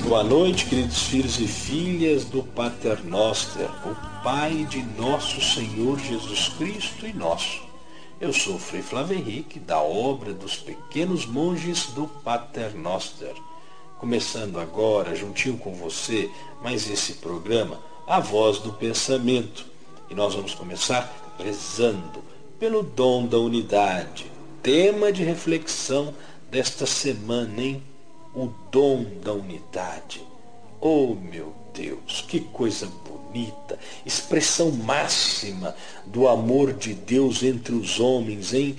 boa noite, queridos filhos e filhas do Pater Noster, o Pai de nosso Senhor Jesus Cristo e nosso. Eu sou o Frei Flávio Henrique, da obra dos pequenos monges do Pater Noster. Começando agora, juntinho com você, mais esse programa, A Voz do Pensamento. E nós vamos começar rezando pelo dom da unidade. Tema de reflexão desta semana, hein? O dom da unidade. Oh, meu Deus, que coisa bonita, expressão máxima do amor de Deus entre os homens, hein?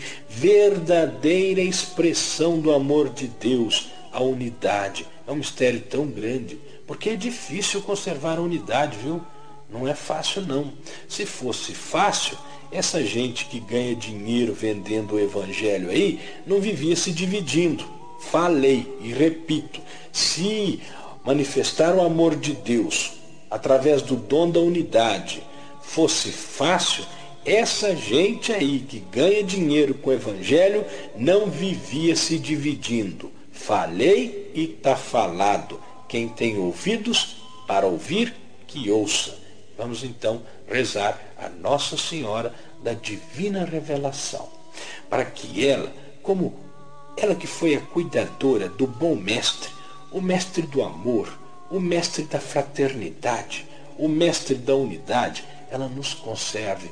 Verdadeira expressão do amor de Deus, a unidade. É um mistério tão grande, porque é difícil conservar a unidade, viu? Não é fácil, não. Se fosse fácil, essa gente que ganha dinheiro vendendo o evangelho aí, não vivia se dividindo. Falei e repito, se manifestar o amor de Deus através do dom da unidade fosse fácil, essa gente aí que ganha dinheiro com o evangelho não vivia se dividindo. Falei e está falado. Quem tem ouvidos para ouvir, que ouça. Vamos então rezar a Nossa Senhora da Divina Revelação, para que ela, como ela que foi a cuidadora do bom mestre, o mestre do amor, o mestre da fraternidade, o mestre da unidade, ela nos conserve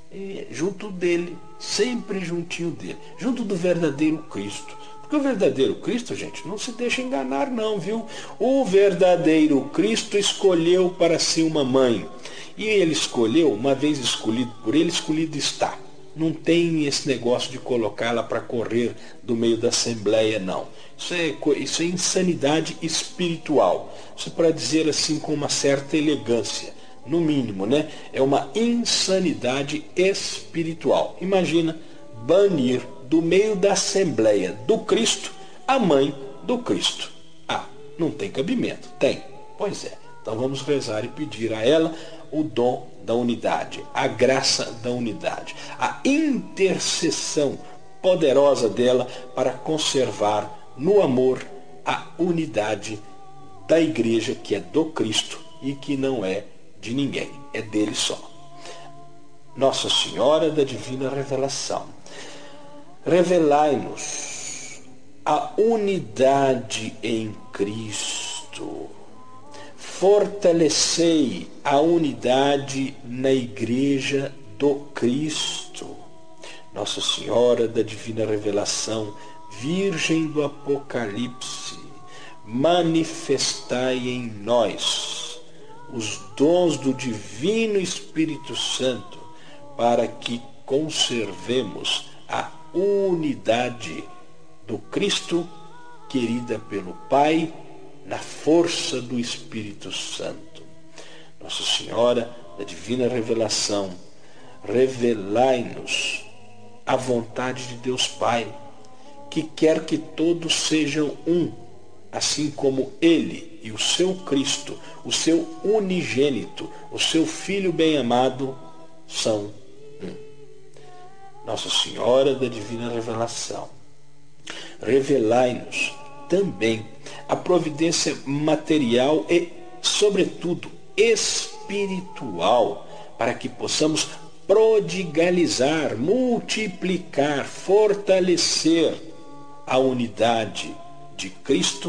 junto dele, sempre juntinho dele, junto do verdadeiro Cristo. Porque o verdadeiro Cristo, gente, não se deixa enganar não, viu? O verdadeiro Cristo escolheu para si uma mãe. E ele escolheu, uma vez escolhido por ele, escolhido está. Não tem esse negócio de colocá-la para correr do meio da assembleia, não. Isso é insanidade espiritual. Isso é para dizer assim com uma certa elegância. No mínimo, né? É uma insanidade espiritual. Imagina banir do meio da assembleia do Cristo a mãe do Cristo. Ah, não tem cabimento. Tem. Pois é. Então vamos rezar e pedir a ela o dom da unidade, a graça da unidade, a intercessão poderosa dela para conservar no amor a unidade da igreja que é do Cristo e que não é de ninguém, é dele só. Nossa Senhora da Divina Revelação, revelai-nos a unidade em Cristo. Fortalecei a unidade na Igreja do Cristo. Nossa Senhora da Divina Revelação, Virgem do Apocalipse, manifestai em nós os dons do Divino Espírito Santo, para que conservemos a unidade do Cristo, querida pelo Pai, na força do Espírito Santo. Nossa Senhora da Divina Revelação, revelai-nos a vontade de Deus Pai, que quer que todos sejam um, assim como Ele e o seu Cristo, o seu unigênito, o seu Filho bem-amado, são um. Nossa Senhora da Divina Revelação, revelai-nos também a providência material e, sobretudo, espiritual, para que possamos prodigalizar, multiplicar, fortalecer a unidade de Cristo